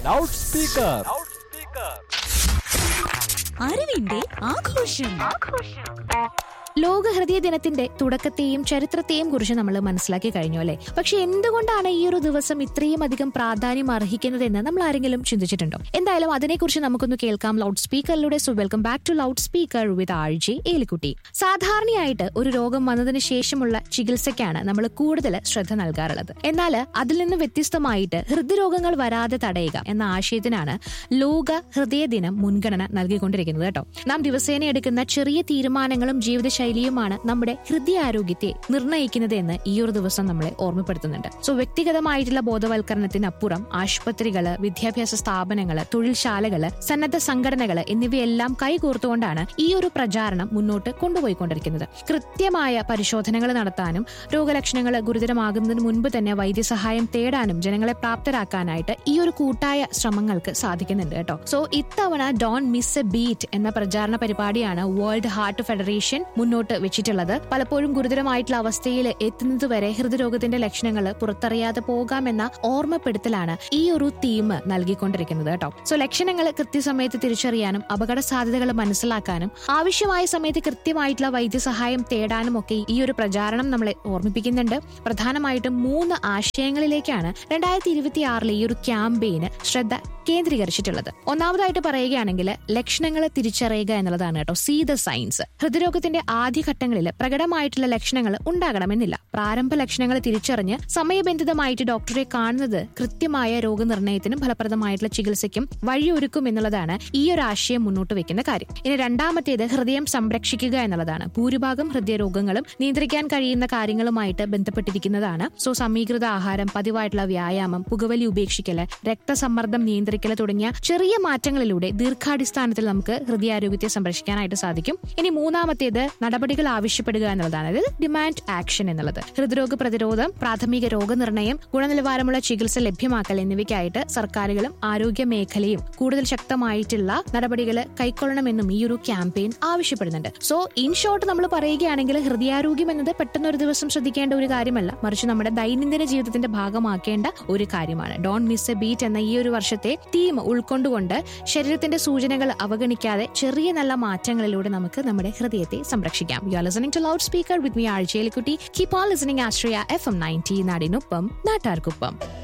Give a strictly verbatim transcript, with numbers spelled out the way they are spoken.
Loud speaker. അറിവിന്റെ ആഘോഷം. ലോക ഹൃദയ ദിനത്തിന്റെ തുടക്കത്തെയും ചരിത്രത്തെയും കുറിച്ച് നമ്മൾ മനസ്സിലാക്കി കഴിഞ്ഞു അല്ലെ. പക്ഷെ എന്തുകൊണ്ടാണ് ഈ ഒരു ദിവസം ഇത്രയും അധികം പ്രാധാന്യം അർഹിക്കുന്നതെന്ന് നമ്മൾ ആരെങ്കിലും ചിന്തിച്ചിട്ടുണ്ടോ? എന്തായാലും അതിനെക്കുറിച്ച് നമുക്കൊന്ന് കേൾക്കാം loud സ്പീക്കറിലൂടെ. So welcome back to loud speaker with R J Elikutty. സാധാരണയായിട്ട് ഒരു രോഗം വന്നതിന് ശേഷമുള്ള ചികിത്സയ്ക്കാണ് നമ്മൾ കൂടുതൽ ശ്രദ്ധ നൽകാറുള്ളത്. എന്നാൽ അതിൽ നിന്ന് വ്യത്യസ്തമായിട്ട് ഹൃദ്രോഗങ്ങൾ വരാതെ തടയുക എന്ന ആശയത്തിനാണ് ലോക ഹൃദയ ദിനം മുൻഗണന നൽകിക്കൊണ്ടിരിക്കുന്നത് കേട്ടോ. നാം ദിവസേന എടുക്കുന്ന ചെറിയ തീരുമാനങ്ങളും ജീവിത ശൈലിയുമാണ് നമ്മുടെ ഹൃദയാരോഗ്യത്തെ നിർണ്ണയിക്കുന്നത് എന്ന് ഈ ഒരു ദിവസം നമ്മളെ ഓർമ്മപ്പെടുത്തുന്നുണ്ട്. സോ വ്യക്തിഗതമായിട്ടുള്ള ബോധവൽക്കരണത്തിനപ്പുറം ആശുപത്രികള്, വിദ്യാഭ്യാസ സ്ഥാപനങ്ങള്, തൊഴിൽശാലകള്, സന്നദ്ധ സംഘടനകള് എന്നിവയെല്ലാം കൈകോർത്തുകൊണ്ടാണ് ഈ ഒരു പ്രചാരണം മുന്നോട്ട് കൊണ്ടുപോയിക്കൊണ്ടിരിക്കുന്നത്. കൃത്യമായ പരിശോധനകൾ നടത്താനും രോഗലക്ഷണങ്ങൾ ഗുരുതരമാകുന്നതിന് മുൻപ് തന്നെ വൈദ്യസഹായം തേടാനും ജനങ്ങളെ പ്രാപ്തരാക്കാനായിട്ട് ഈ ഒരു കൂട്ടായ ശ്രമങ്ങൾക്ക് സാധിക്കുന്നുണ്ട് കേട്ടോ. സോ ഇത്തവണ ഡോൺ മിസ് എ ബീറ്റ് എന്ന പ്രചാരണ പരിപാടിയാണ് വേൾഡ് ഹാർട്ട് ഫെഡറേഷൻ മുന്നോട്ട് വെച്ചിട്ടുള്ളത്. പലപ്പോഴും ഗുരുതരമായിട്ടുള്ള അവസ്ഥയിൽ എത്തുന്നത് വരെ ഹൃദ്രോഗത്തിന്റെ ലക്ഷണങ്ങൾ പുറത്തറിയാതെ പോകാമെന്ന ഓർമ്മപ്പെടുത്തലാണ് ഈ ഒരു തീം നൽകിക്കൊണ്ടിരിക്കുന്നത് കേട്ടോ. സോ ലക്ഷണങ്ങൾ കൃത്യസമയത്ത് തിരിച്ചറിയാനും അപകട സാധ്യതകൾ മനസ്സിലാക്കാനും ആവശ്യമായ സമയത്ത് കൃത്യമായിട്ടുള്ള വൈദ്യസഹായം തേടാനും ഒക്കെ ഈ ഒരു പ്രചാരണം നമ്മളെ ഓർമ്മിപ്പിക്കുന്നുണ്ട്. പ്രധാനമായിട്ടും മൂന്ന് ആശയങ്ങളിലേക്കാണ് രണ്ടായിരത്തി ഇരുപത്തി ആറിലെ ഈ ഒരു ക്യാമ്പയിന് ശ്രദ്ധ കേന്ദ്രീകരിച്ചിട്ടുള്ളത്. ഒന്നാമതായിട്ട് പറയുകയാണെങ്കിൽ ലക്ഷണങ്ങൾ തിരിച്ചറിയുക എന്നുള്ളതാണ് കേട്ടോ. See the signs. ഹൃദ്രോഗത്തിന്റെ ആദ്യഘട്ടങ്ങളിൽ പ്രകടമായിട്ടുള്ള ലക്ഷണങ്ങൾ ഉണ്ടാകണമെന്നില്ല. പ്രാരംഭ ലക്ഷണങ്ങൾ തിരിച്ചറിഞ്ഞ് സമയബന്ധിതമായിട്ട് ഡോക്ടറെ കാണുന്നത് കൃത്യമായ രോഗനിർണയത്തിനും ഫലപ്രദമായിട്ടുള്ള ചികിത്സയ്ക്കും വഴിയൊരുക്കും എന്നുള്ളതാണ് ഈ ഒരു ആശയം മുന്നോട്ട് വെക്കുന്ന കാര്യം. ഇനി രണ്ടാമത്തേത് ഹൃദയം സംരക്ഷിക്കുക എന്നുള്ളതാണ്. ഭൂരിഭാഗം ഹൃദയരോഗങ്ങളും നിയന്ത്രിക്കാൻ കഴിയുന്ന കാര്യങ്ങളുമായിട്ട് ബന്ധപ്പെട്ടിരിക്കുന്നതാണ്. സോ സമീകൃത ആഹാരം, പതിവായിട്ടുള്ള വ്യായാമം, പുകവലി ഉപേക്ഷിക്കല്, രക്തസമ്മർദ്ദം നിയന്ത്രിക്കൽ തുടങ്ങിയ ചെറിയ മാറ്റങ്ങളിലൂടെ ദീർഘാടിസ്ഥാനത്തിൽ നമുക്ക് ഹൃദയാരോഗ്യത്തെ സംരക്ഷിക്കാനായിട്ട് സാധിക്കും. ഇനി മൂന്നാമത്തേത് നടപടികൾ ആവശ്യപ്പെടുക എന്നുള്ളതാണ്. അതായത് ഡിമാൻഡ് ആക്ഷൻ എന്നുള്ളത്. ഹൃദ്രോഗ പ്രതിരോധം, പ്രാഥമിക രോഗനിർണയം, ഗുണനിലവാരമുള്ള ചികിത്സ ലഭ്യമാക്കൽ എന്നിവയ്ക്കായിട്ട് സർക്കാരുകളും ആരോഗ്യ മേഖലയും കൂടുതൽ ശക്തമായിട്ടുള്ള നടപടികൾ കൈക്കൊള്ളണമെന്നും ഈ ഒരു ക്യാമ്പയിൻ ആവശ്യപ്പെടുന്നുണ്ട്. സോ ഇൻ ഷോർട്ട് നമ്മൾ പറയുകയാണെങ്കിൽ ഹൃദയാരോഗ്യം എന്നത് പെട്ടെന്ന് ഒരു ദിവസം ശ്രദ്ധിക്കേണ്ട ഒരു കാര്യമല്ല, മറിച്ച് നമ്മുടെ ദൈനംദിന ജീവിതത്തിന്റെ ഭാഗമാക്കേണ്ട ഒരു കാര്യമാണ്. ഡോണ്ട് മിസ് എ ബീറ്റ് എന്ന ഈ ഒരു വർഷത്തെ തീം ഉൾക്കൊണ്ടുകൊണ്ട് ശരീരത്തിന്റെ സൂചനകൾ അവഗണിക്കാതെ ചെറിയ നല്ല മാറ്റങ്ങളിലൂടെ നമുക്ക് നമ്മുടെ ഹൃദയത്തെ സംരക്ഷിക്കാം. You are listening to loud speaker with me R J Elikutty. Keep on listening Ashraya F M ninety. നാടിനൊപ്പം നാട്ടാർക്കൊപ്പം.